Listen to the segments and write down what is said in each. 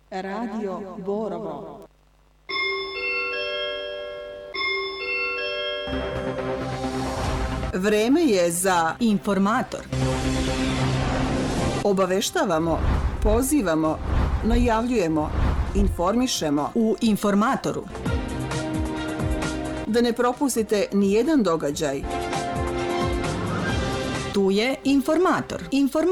Radio Borovo. Vreme je za informator. Obaveštavamo, pozivamo, najavljujemo, informišemo u informatoru. Da ne propustite ni jedan događaj. Tu je informator.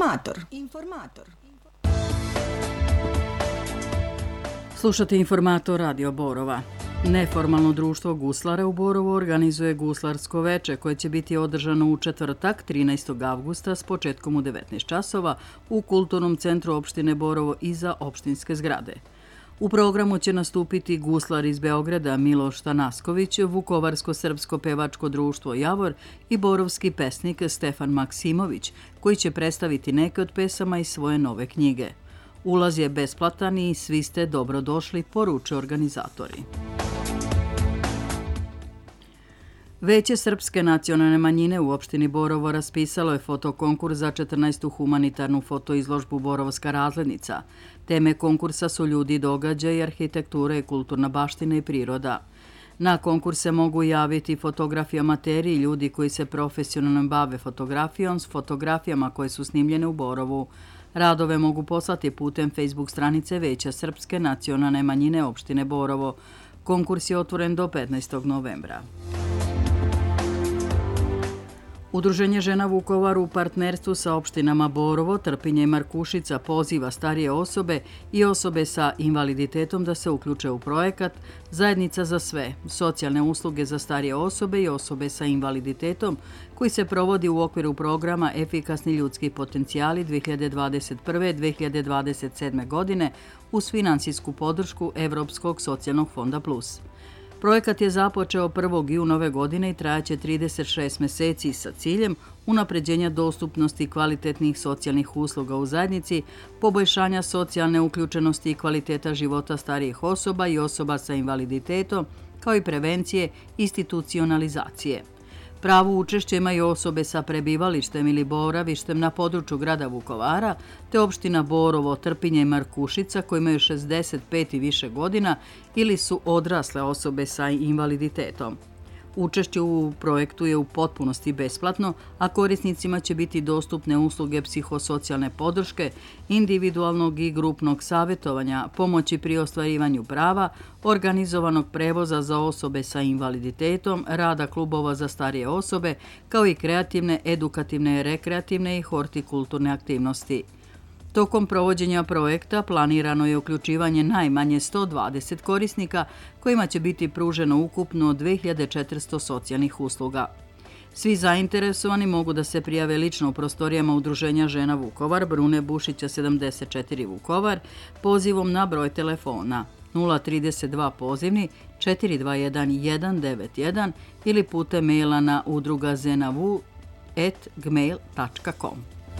Slušate informator Radio Borova. Neformalno društvo guslara u Borovu organizuje guslarsko veče koje će biti održano u četvrtak 13. avgusta s početkom u 19 časova u Kulturnom centru opštine Borovo iza opštinske zgrade. U programu će nastupiti guslar iz Beograda Miloš Tanasković, Vukovarsko-srpsko pevačko društvo Javor i borovski pesnik Stefan Maksimović, koji će predstaviti neke od pesama iz svoje nove knjige. Ulaz je besplatan i svi ste dobrodošli, poruče organizatori. Veće srpske nacionalne manjine u opštini Borovo raspisalo je fotokonkurs za 14. humanitarnu fotoizložbu Borovska razglednica. Teme konkursa su ljudi, događaji, arhitektura i kulturna baština i priroda. Na konkurs se mogu javiti fotografi amateri i ljudi koji se profesionalno bave fotografijom s fotografijama koje su snimljene u Borovu. Radove mogu poslati putem Facebook stranice Veća srpske nacionalne manjine opštine Borovo. Konkurs je otvoren do 15. novembra. Udruženje žena Vukovar u partnerstvu sa opštinama Borovo, Trpinje i Markušica poziva starije osobe i osobe sa invaliditetom da se uključe u projekat Zajednica za sve, socijalne usluge za starije osobe i osobe sa invaliditetom koji se provodi u okviru programa Efikasni ljudski potencijali 2021-2027. godine uz finansijsku podršku Evropskog socijalnog fonda Plus. Projekat je započeo 1. juna ove godine i trajaće 36 meseci sa ciljem unapređenja dostupnosti kvalitetnih socijalnih usluga u zajednici, poboljšanja socijalne uključenosti i kvaliteta života starijih osoba i osoba sa invaliditetom, kao i prevencije institucionalizacije. Pravo učešće imaju osobe sa prebivalištem ili boravištem na području grada Vukovara, te opština Borovo, Trpinje i Markušica koji imaju 65 i više godina ili su odrasle osobe sa invaliditetom. Učešće u projektu je u potpunosti besplatno, a korisnicima će biti dostupne usluge psihosocijalne podrške, individualnog i grupnog savjetovanja, pomoći pri ostvarivanju prava, organizovanog prevoza za osobe sa invaliditetom, rada klubova za starije osobe, kao i kreativne, edukativne, rekreativne i hortikulturne aktivnosti. Tokom provođenja projekta planirano je uključivanje najmanje 120 korisnika kojima će biti pruženo ukupno 2400 socijalnih usluga. Svi zainteresovani mogu da se prijave lično u prostorijama Udruženja žena Vukovar, Brune Bušića 74 Vukovar, pozivom na broj telefona 032 pozivni 421 191 ili putem maila na udrugazenavu@gmail.com.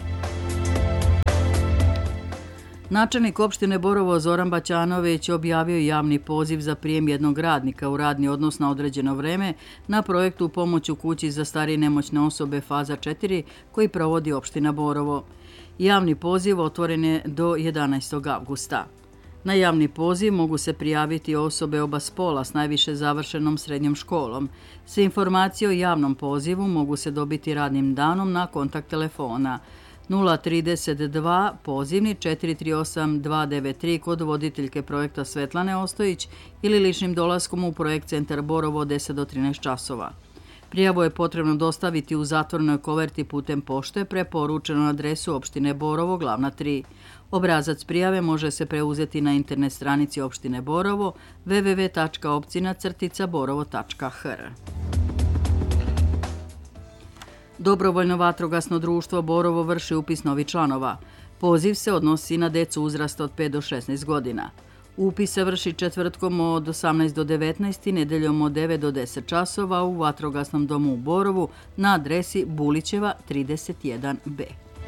Načelnik opštine Borovo Zoran Baćanović objavio javni poziv za prijem jednog radnika u radni odnos na određeno vreme na projektu Pomoć u kući za starije i nemoćne osobe faza 4 koji provodi opština Borovo. Javni poziv otvoren je do 11. avgusta. Na javni poziv mogu se prijaviti osobe oba spola s najviše završenom srednjom školom. Sve informacije o javnom pozivu mogu se dobiti radnim danom na kontakt telefona 032 pozivni 438 293 kod voditeljke projekta Svetlane Ostojić ili ličnim dolaskom u projekt Centar Borovo 10 do 13 časova. Prijavu je potrebno dostaviti u zatvorenoj koverti putem pošte preporučeno na adresu opštine Borovo, glavna 3. Obrazac prijave može se preuzeti na internet stranici opštine Borovo www.opcina-borovo.hr. Dobrovoljno vatrogasno društvo Borovo vrši upis novih članova. Poziv se odnosi na decu uzrasta od 5 do 16 godina. Upis se vrši četvrtkom od 18 do 19 i nedeljom od 9 do 10 časova u Vatrogasnom domu u Borovu na adresi Bulićeva 31B.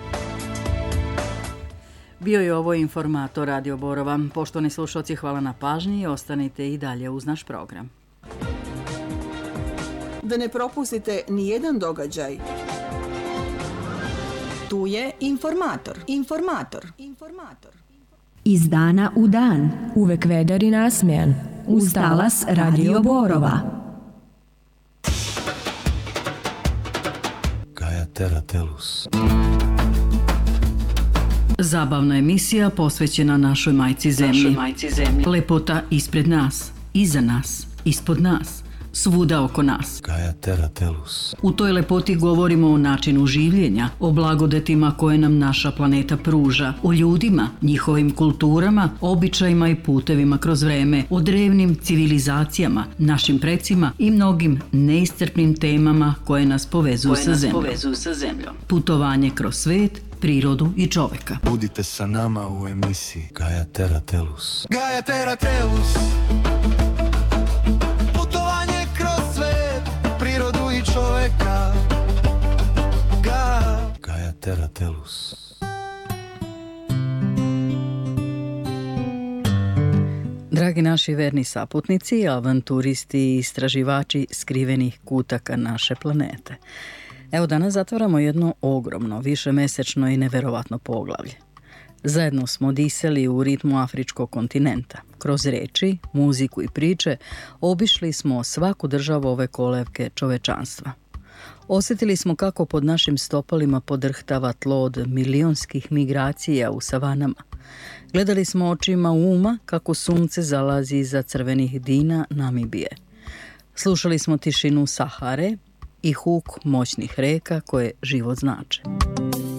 Bio je ovo informator Radio Borova. Poštovani slušalci, hvala na pažnji i ostanite i dalje uz naš program. Da ne propustite ni jedan događaj. Tu je informator. Iz dana u dan, uvek vedar i nasmejan, uz talas Radio Borova. Gaia Terra Tellus. Zabavna emisija posvećena našoj majci zemlji. Lepota ispred nas, iza nas, ispod nas, svuda oko nas. Gaia Terra Tellus. U toj lepoti govorimo o načinu življenja, o blagodetima koje nam naša planeta pruža, o ljudima, njihovim kulturama, običajima i putevima kroz vreme, o drevnim civilizacijama, našim precima i mnogim neiscrpnim temama koje nas povezuju sa zemljom. Putovanje kroz svet, prirodu i čoveka. Budite sa nama u emisiji Gaia Terra Tellus. Gaia Terra Tellus. Putovanje kroz svet, prirodu i čoveka. Gaia Terra Tellus. Dragi naši verni saputnici, avanturisti i istraživači skrivenih kutaka naše planete. Evo, danas zatvaramo jedno ogromno, višemesečno i neverovatno poglavlje. Zajedno smo disali u ritmu afričkog kontinenta. Kroz reči, muziku i priče obišli smo svaku državu ove kolevke čovečanstva. Osjetili smo kako pod našim stopalima podrhtava tlo od milionskih migracija u savanama. Gledali smo očima uma kako sunce zalazi iza crvenih dina Namibije. Slušali smo tišinu Sahare i huk moćnih reka koje život znače.